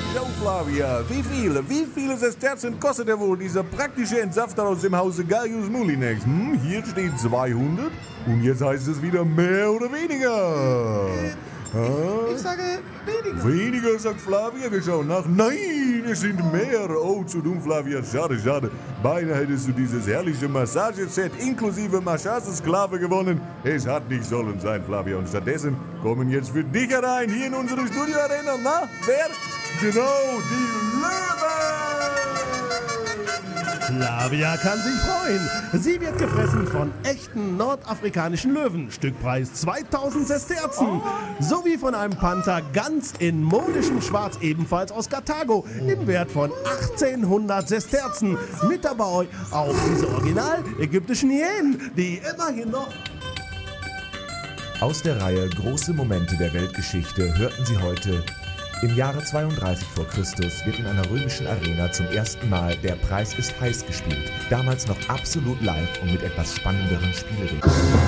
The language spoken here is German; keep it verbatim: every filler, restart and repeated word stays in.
So, Flavia, wie viele, wie viele Sesterzen kostet er wohl, dieser praktische Entsafter aus dem Hause Gaius Molinex? Hm, hier steht zweihundert und jetzt heißt es wieder mehr oder weniger. Ich sage weniger. Weniger, sagt Flavia, wir schauen nach. Nein, es sind mehr. Oh, zu dumm, Flavia, schade, schade. Beinahe hättest du dieses herrliche Massageset inklusive Massagesklave gewonnen. Es hat nicht sollen sein, Flavia. Und stattdessen kommen jetzt für dich herein, hier in unsere Studioarena. Na, wer? Genau, die Löwen! Flavia kann sich freuen. Sie wird gefressen von echten nordafrikanischen Löwen. Stückpreis zweitausend Sesterzen. Sowie von einem Panther ganz in modischem Schwarz, ebenfalls aus Karthago, im Wert von achtzehnhundert Sesterzen. Mit dabei auch diese original ägyptischen Hyänen, die immerhin noch... Aus der Reihe Große Momente der Weltgeschichte hörten Sie heute: Im Jahre zweiunddreißig vor Christus wird in einer römischen Arena zum ersten Mal Der Preis ist heiß gespielt. Damals noch absolut live und mit etwas spannenderen Spielregeln.